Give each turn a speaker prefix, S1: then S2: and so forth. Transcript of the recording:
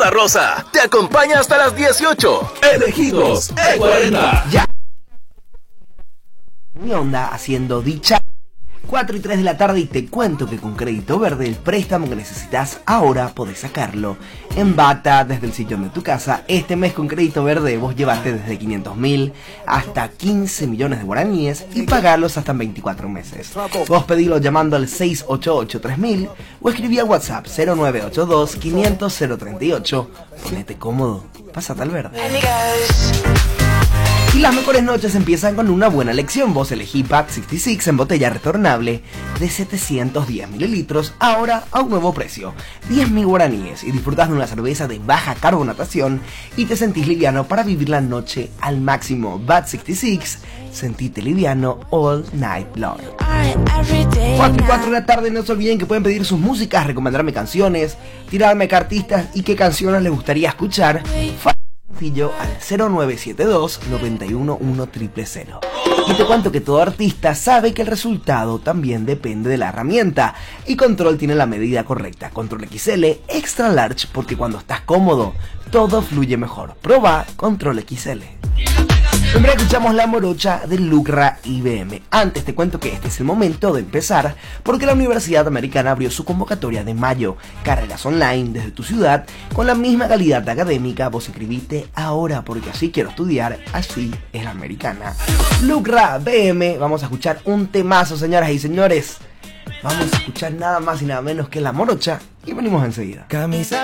S1: La Rosa te acompaña hasta las 18. Elegidos E40.
S2: Ya. Mi onda haciendo dicha 4 y 3 de la tarde y te cuento que con Crédito Verde el préstamo que necesitas ahora podés sacarlo en Bata desde el sillón de tu casa. Este mes con Crédito Verde vos llevaste desde 500.000 hasta 15 millones de guaraníes y pagarlos hasta en 24 meses. Vos pedilo llamando al 688-3000 o escribí a WhatsApp 0982-500-038. Ponete cómodo, pásate al verde. Y las mejores noches empiezan con una buena elección. Vos elegí Pack 66 en botella retornable de 710 mililitros, ahora a un nuevo precio, 10.000 guaraníes, y disfrutás de una cerveza de baja carbonatación y te sentís liviano para vivir la noche al máximo. Bad 66, sentite liviano all night long. 4 y 4 de la tarde, no se olviden que pueden pedir sus músicas, recomendarme canciones, tirarme qué artistas y qué canciones les gustaría escuchar. Sencillo al 0972 911 000. Y te cuento que todo artista sabe que el resultado también depende de la herramienta, y Control tiene la medida correcta. Control XL Extra Large, porque cuando estás cómodo todo fluye mejor. Proba Control XL. Primero escuchamos La Morocha de Lucra IBM. Antes te cuento que este es el momento de empezar, porque la Universidad Americana abrió su convocatoria de mayo. Carreras online desde tu ciudad con la misma calidad académica. Vos inscribite ahora, porque así quiero estudiar, así es la americana. Lucra IBM. Vamos a escuchar un temazo, señoras y señores. Vamos a escuchar nada más y nada menos que La Morocha y venimos enseguida.
S3: Camisa